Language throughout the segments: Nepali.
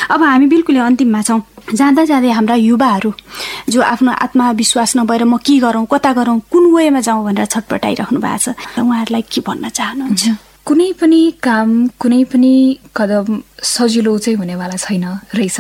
अब हामी बिल्कुलै अन्तिममा छौँ। जाँदा जाँदै हाम्रा युवाहरू जो आफ्नो आत्मविश्वास नभएर म के गरौँ, कता गरौँ, कुन वेमा जाउँ भनेर छटपटाइराख्नु भएको छ, उहाँहरूलाई के भन्न चाहनुहुन्छ? कुनै पनि काम, कुनै पनि कदम सजिलो चाहिँ हुनेवाला छैन रहेछ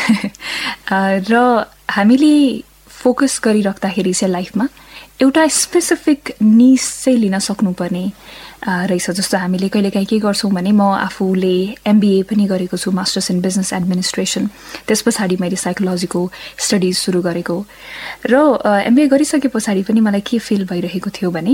र हामीले फोकस गरिराख्दाखेरि चाहिँ लाइफमा एउटा स्पेसिफिक निस चाहिँ लिन सक्नुपर्ने रहेछ। जस्तो हामीले कहिलेकाहीँ के गर्छौँ भने, म आफूले MBA पनि गरेको छु, मास्टर्स इन बिजनेस एडमिनिस्ट्रेसन, त्यस पछाडि मैले साइकोलोजीको स्टडिज सुरु गरेको र MBA गरिसके पछाडि पनि मलाई के फिल भइरहेको थियो भने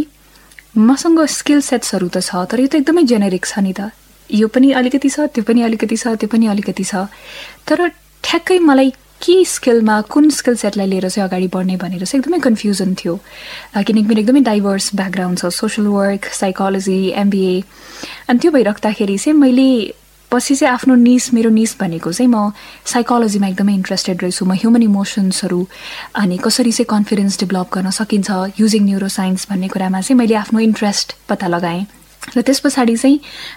मसँग स्किल सेट्सहरू त छ, तर यो त एकदमै जेनेरिक छ नि त, यो पनि अलिकति छ, त्यो पनि अलिकति छ, त्यो पनि अलिकति छ, तर ठ्याक्कै मलाई के स्किलमा कुन स्किल सेटलाई लिएर चाहिँ अगाडि बढ्ने भनेर चाहिँ एकदमै कन्फ्युजन थियो। किनकि मेरो एकदमै डाइभर्स ब्याकग्राउन्ड छ, सोसल वर्क, साइकोलोजी, MBA, अनि त्यो भइराख्दाखेरि चाहिँ मैले पछि चाहिँ आफ्नो मेरो निस भनेको चाहिँ म साइकोलोजीमा एकदमै इन्ट्रेस्टेड रहेछु। म ह्युमन इमोसन्सहरू अनि कसरी चाहिँ कन्फिडेन्स डेभलप गर्न सकिन्छ युजिङ न्युरोसाइन्स भन्ने कुरामा चाहिँ मैले आफ्नो इन्ट्रेस्ट पत्ता लगाएँ र त्यस पछाडि चाहिँ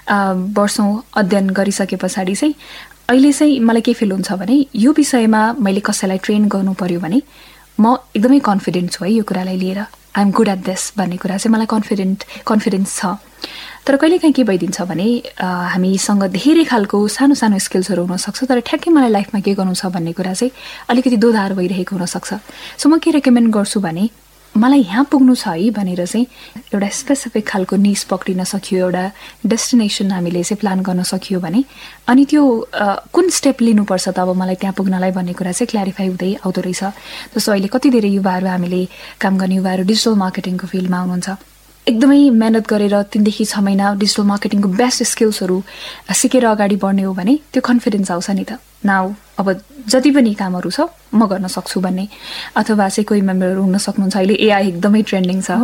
वर्षौँ अध्ययन गरिसके पछाडि चाहिँ अहिले चाहिँ मलाई के फिल हुन्छ भने यो विषयमा मैले कसैलाई ट्रेन गर्नु पर्यो भने म एकदमै कन्फिडेन्ट छु है यो कुरालाई लिएर, I am good at this भन्ने कुरा चाहिँ मलाई कन्फिडेन्स छ। तर कहिलेकाहीँ के भइदिन्छ भने हामीसँग धेरै खालको सानो सानो स्किल्सहरू हुनसक्छ, तर ठ्याक्कै मलाई लाइफमा के गर्नु छ भन्ने कुरा चाहिँ अलिकति दोधार भइरहेको हुनसक्छ। सो म के रेकमेन्ड गर्छु भने मलाई यहाँ पुग्नु छ है भनेर चाहिँ एउटा स्पेसिफिक खालको निस पक्रिन सकियो, एउटा डेस्टिनेसन हामीले चाहिँ प्लान गर्न सकियो भने अनि त्यो कुन स्टेप लिनुपर्छ त अब मलाई त्यहाँ पुग्नलाई भन्ने कुरा चाहिँ क्ल्यारिफाई हुँदै आउँदो रहेछ। जस्तो अहिले कति धेरै युवाहरू, हामीले काम गर्ने युवाहरू डिजिटल मार्केटिङको फिल्डमा हुनुहुन्छ, एकदमै मेहनत गरेर 3 देखि 6 महिना डिजिटल मार्केटिङको बेस्ट स्किल्सहरू सिकेर अगाडि बढ्ने हो भने त्यो कन्फिडेन्स आउँछ नि त, नाउ अब जति पनि कामहरू छ म गर्न सक्छु भन्ने। अथवा चाहिँ कोही मेम्बरहरू हुन सक्नुहुन्छ, अहिले AI एकदमै ट्रेन्डिङ छ,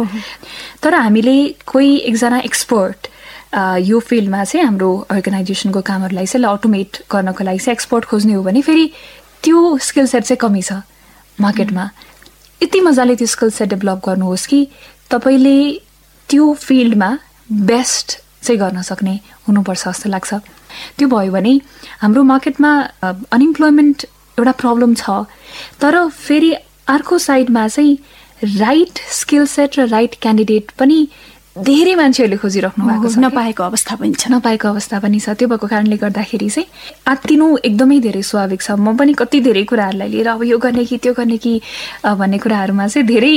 तर हामीले कोही एकजना एक्सपर्ट यो फिल्डमा चाहिँ हाम्रो अर्गनाइजेसनको कामहरूलाई चाहिँ अटोमेट गर्नको लागि चाहिँ एक्सपर्ट खोज्ने हो भने फेरि त्यो स्किल सेट चाहिँ कमी छ मार्केटमा। यति मजाले त्यो स्किल सेट डेभलप गर्नुहोस् कि तपाईँले त्यो फिल्डमा बेस्ट चाहिँ गर्न सक्ने हुनुपर्छ जस्तो लाग्छ। त्यो भयो भने हाम्रो मार्केटमा अनइम्प्लोइमेन्ट एउटा प्रब्लम छ, तर फेरि अर्को साइडमा चाहिँ राइट स्किल सेट र राइट क्यान्डिडेट पनि धेरै मान्छेहरूले खोजिराख्नु भएको छ, नपाएको अवस्था पनि छ। त्यो भएको कारणले गर्दाखेरि चाहिँ आत्तिनु एकदमै धेरै स्वाभाविक छ। म पनि कति धेरै कुराहरूलाई लिएर अब यो गर्ने कि त्यो गर्ने कि भन्ने कुराहरूमा चाहिँ धेरै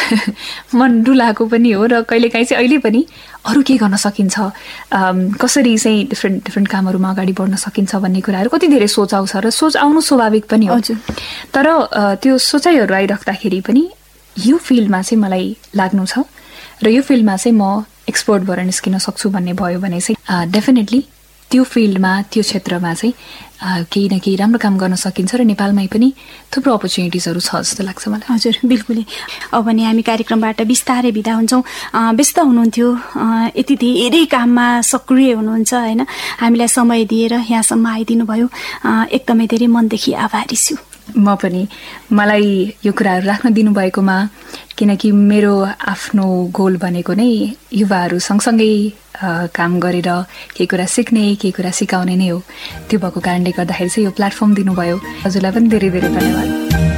मन डुलाएको पनि हो, र कहिलेकाहीँ चाहिँ अहिले पनि अरू के गर्न सकिन्छ, कसरी चाहिँ डिफ्रेन्ट कामहरूमा अगाडि बढ्न सकिन्छ भन्ने कुराहरू कति धेरै सोच आउँछ, र सोच आउनु स्वाभाविक पनि हो। तर त्यो सोचाइहरू आइराख्दाखेरि पनि यो फिल्डमा चाहिँ मलाई लाग्नु छ र यो फिल्डमा चाहिँ म एक्सपर्ट भएर निस्किन सक्छु भन्ने भयो भने चाहिँ डेफिनेटली त्यो फिल्डमा, त्यो क्षेत्रमा चाहिँ केही न केही राम्रो काम गर्न सकिन्छ र नेपालमै पनि थुप्रो अपर्च्युनिटिजहरू छ जस्तो लाग्छ मलाई। हजुर, बिल्कुलै। अब भने हामी कार्यक्रमबाट बिस्तारै बिदा हुन्छौँ। व्यस्त हुनुहुन्थ्यो, यति धेरै काममा सक्रिय हुनुहुन्छ होइन, हामीलाई समय दिएर यहाँसम्म आइदिनु भयो, एकदमै धेरै मनदेखि आभारी छु। म पनि, मलाई यो कुराहरू राख्न दिनुभएकोमा, किनकि मेरो आफ्नो गोल भनेको नै युवाहरू सँगसँगै काम गरेर केही कुरा सिक्ने, केही कुरा सिकाउने नै हो। त्यो भएको कारणले गर्दाखेरि चाहिँ यो प्लेटफर्म दिनुभयो, हजुरलाई पनि धेरै धेरै धन्यवाद।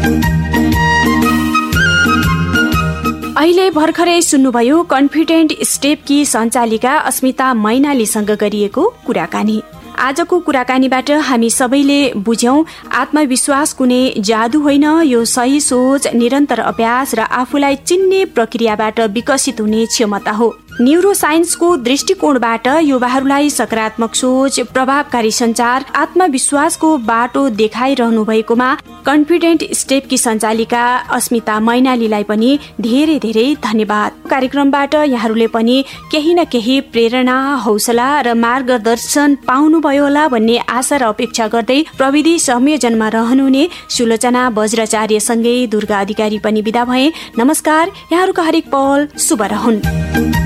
अहिले भर्खरै सुन्नुभयो कन्फिडेन्ट स्टेपकी सञ्चालिका अस्मिता मैनालीसँग गरिएको कुराकानी। आजको कुराकानीबाट हामी सबैले बुझ्यौं आत्मविश्वास कुनै जादु होइन, यो सही सोच, निरन्तर अभ्यास र आफूलाई चिन्ने प्रक्रियाबाट विकसित हुने क्षमता हो। न्यूरोसाइन्सको दृष्टिकोणबाट युवाहरूलाई सकारात्मक सोच, प्रभावकारी सञ्चार, आत्मविश्वासको बाटो देखाइरहनु भएकोमा कन्फिडेन्ट स्टेपकी सञ्चालिका अस्मिता मैनालीलाई पनि धेरै धेरै धन्यवाद। कार्यक्रमबाट यहाँहरूले पनि केही न केही प्रेरणा, हौसला र मार्गदर्शन पाउनुभयो होला भन्ने आशा र अपेक्षा गर्दै प्रविधि संयोजनमा रहनुहुने सुलोचना वज्राचार्यसँगै दुर्गा अधिकारी पनि बिदा भए। नमस्कार, यहाँहरूको हरेक पल शुभ रहून्।